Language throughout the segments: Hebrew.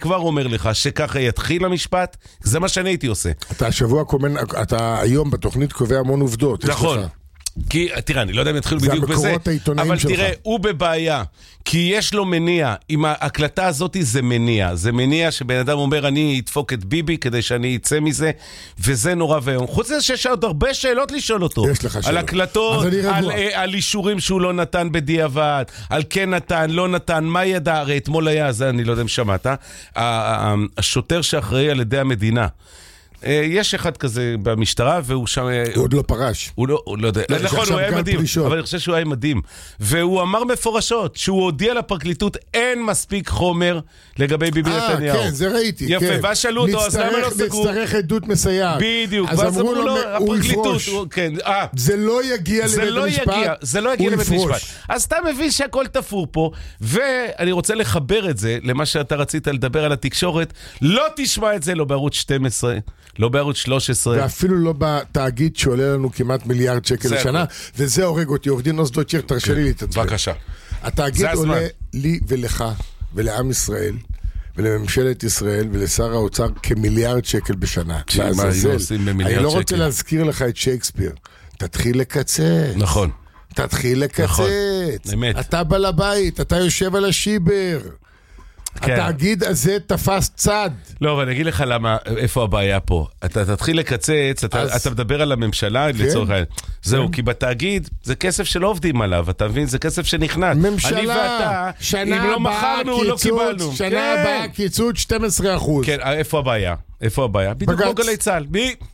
כבר אומר לך שככה יתחיל המשפט, זה מה שאני הייתי עושה. אתה היום בתוכנית קובע המון עובדות. נכון. כי, תראה, אני לא יודע אם יתחילו בדיוק בזה, אבל תראה, הוא בבעיה, כי יש לו מניע, עם ההקלטה הזאת זה מניע שבן אדם אומר, אני אדפוק את ביבי כדי שאני אצא מזה, וזה נורא והיום. חוץ לזה שיש עוד הרבה שאלות לשאול אותו. על הקלטות, על אישורים שהוא לא נתן בדיעבד, על כן נתן, לא נתן, מה ידע, הרי אתמול היה, זה אני לא יודע אם שמעת, השוטר שאחראי על ידי המדינה, יש אחד כזה במשטרה, והוא שם... הוא עוד לא פרש. הוא לא יודע. נכון, הוא היה מדהים, אבל אני חושב שהוא היה מדהים. והוא אמר מפורשות, שהוא הודיע לפרקליטות, אין מספיק חומר לגבי ביבי נתניהו. כן, זה ראיתי. יפה, ואז שאלו אותו, אז למה לא סגרו? נצטרך עדות מסייעת. בדיוק, ואז אמרו לו, הפרקליטות... זה לא יגיע לבית המשפט. זה לא יגיע לבית המשפט. אז אתה מבין שהכל תפור פה, ואני רוצה לחבר את זה למה שאתה רצית לדבר על התקשורת, לא תשמע את זה, לא בערוץ 12, לא בערוץ 13. ואפילו לא בתאגיד שעולה לנו כמעט מיליארד שקל לשנה, וזה הורג אותי. עורך דין אוסדוצ'ר, תרשה לי להתעצבן. בבקשה. התאגיד עולה לי ולך ולעם ישראל ולממשלת ישראל ולשר האוצר כמיליארד שקל בשנה. אני לא רוצה להזכיר לך את שייקספיר. תתחיל לקצץ. נכון. תתחיל לקצץ. אתה בא לבית, אתה יושב על השיבר. התאגיד הזה תפס צד. לא, אבל אני אגיד לך למה, איפה הבעיה פה. אתה תתחיל לקצץ, אתה מדבר על הממשלה, לצורך העניין. זהו, כי בתאגיד זה כסף שלא עובדים עליו, אתה מבין? זה כסף שנכנס. ממשלה, שנה הבאה קיצוץ 12%. כן, איפה הבעיה? איפה הבעיה? בדיוק כמו גלי צהל.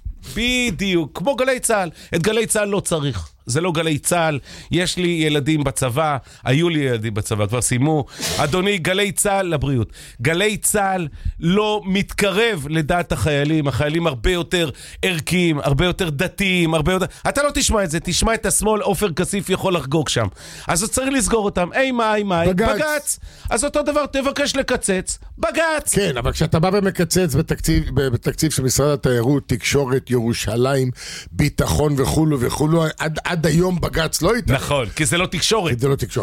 בדיוק, כמו גלי צהל. את גלי צהל לא צריך. זה לא גלי צהל, יש לי ילדים בצבא, היו לי ילדים בצבא, כבר סיימו. אדוני, גלי צהל לבריאות. גלי צהל לא מתקרב לדעת החיילים, החיילים הרבה יותר ערכיים, הרבה יותר דתיים, הרבה יותר... אתה לא תשמע את זה, תשמע את השמאל, עופר כסיף יכול לחגוג שם. אז צריך לסגור אותם. מאי, בגץ. אז אותו דבר, תבקש לקצץ, בגץ. כן, אבל כשאתה בא ומקצץ בתקציב של משרד התיירות, תקשורת, ירושלים, ביטחון וכולו וכולו, עד היום בגץ לא איתה. נכון, כי זה לא תקשורת.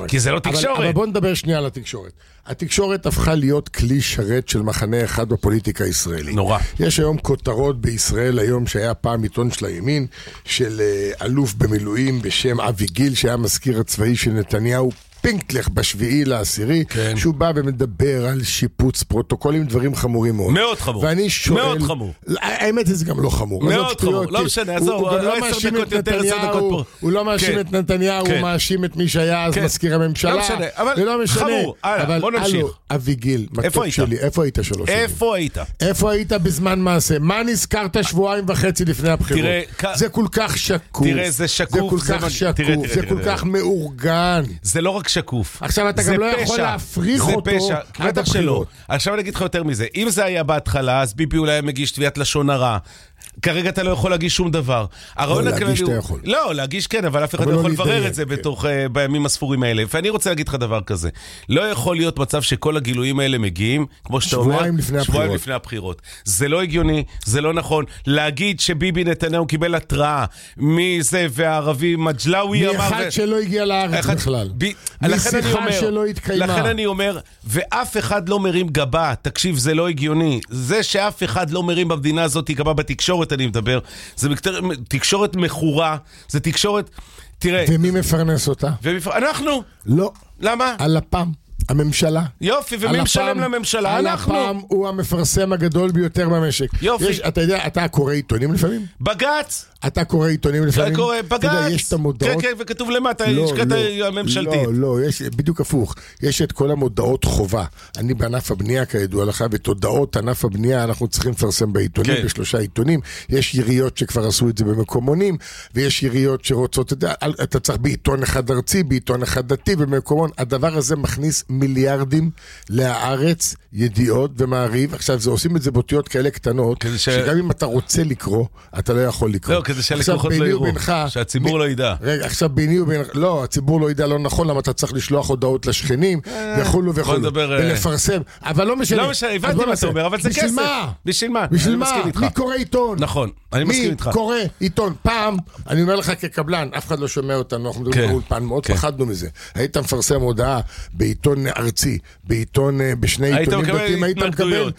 אבל בוא נדבר שנייה על התקשורת. התקשורת הפכה להיות כלי שרת של מחנה אחד בפוליטיקה הישראלית. נורא. יש היום כותרות בישראל היום שהיה פעם עיתון של הימין, של אלוף במילואים בשם אבי גיל, שהיה מזכיר הצבאי של נתניהו, פינקלך בשביעי לעשירי, כן. שהוא בא ומדבר על שיפוץ פרוטוקולים, דברים חמורים מאוד. מאוד חמור. ואני שואל... מאוד חמור. האמת זה גם לא חמור. מאוד חמור. לא משנה, הוא לא מאשים את נתניהו, הוא לא מאשים את נתניהו, הוא מאשים את מי שהיה אז מזכיר הממשלה. לא משנה, אבל חמור. בוא נמשיך. אבי גיל, מתוק שלי, איפה היית 3 שנים? איפה היית בזמן מעשה? מה נזכרת 2.5 שבועות לפני הבחירות? זה כל כך שקוף. תראה, זה שקוף. זה כל כך מאורגן. זה לא רק שקוף. עכשיו אתה גם לא יכול להפריך אותו עד הבחירות. עכשיו אני אגיד לך יותר מזה. אם זה היה בהתחלה, אז ביבי אולי מגיש תביעת לשון הרע. כרגע אתה לא יכול להגיש שום דבר. לא, להגיש אתה יכול. לא, להגיש כן, אבל אף אחד לא יכול לברר את זה בתוך בימים הספורים האלה. ואני רוצה להגיד לך דבר כזה. לא יכול להיות מצב שכל הגילויים האלה מגיעים, כמו שאתה אומר, שבועיים לפני הבחירות. זה לא הגיוני, זה לא נכון. להגיד שביבי נתניהו קיבל התראה מזה והערבי מג'לאוי אמר... מאחד שלא הגיע לארץ בכלל. משיחה שלא התקיימה. לכן אני אומר, ואף אחד לא מרים גבה. תקשיב, זה לא הגיוני. זה שאף אחד לא מרים במדינה הזאת גבה בתקשורת, אני מדבר, זה תקשורת מחורה, זה תקשורת, תראה... ומי מפרנס אותה? אנחנו. לא. למה? על הפעם. הממשלה. יופי, ומי משלם לממשלה? אנחנו. על הפעם הוא המפרסם הגדול ביותר במשק. יופי. אתה יודע, אתה קורא עיתונים לפעמים? בגץ. אתה קורא עיתונים לפעמים? קורא בגץ. אתה יודע, יש את המודעות. כן, וכתוב למטה, לשכת הממשלתית. לא, יש, בדיוק הפוך. יש את כל המודעות חובה. אני בענף הבנייה כידוע לך, ואת הודעות ענף הבנייה אנחנו צריכים לפרסם בעיתונים, ב3 עיתונים. יש עיריות שכבר עשו את זה במקומונים, ויש עיריות שרוצות, אתה צריך בעיתון אחד ארצי, בעיתון אחד דתי, במקומון. הדבר הזה מכניס מיליארדים להארץ, ידיעות ומעריב. עכשיו, זה עושים את זה באותיות כאלה קטנות, שגם אם אתה רוצה לקרוא, אתה לא יכול לקרוא. לא, כדי שהלקוחות לא יראו, שהציבור לא ידע. רגע, עכשיו ביני ובינך, לא, הציבור לא ידע, לא נכון, למה אתה צריך לשלוח הודעות לשכנים, וכולו וכולו, ולפרסם. אבל לא משנה. לא משנה, הבנתי מה אתה אומר, אבל זה כסף. בשביל מה? בשביל מה? מי קורא עיתון? נכון, אני מסכים איתך. מי קורא עיתון? פעם, אני אומר לך כקבלן, אף אחד לא שומע אותנו, אנחנו מדברים באולפן, מאוד פחדנו מזה. היית מפרסם הודעה בעיתון ארצי, בעיתון, בשני עיתונים דתיים, היית מקבל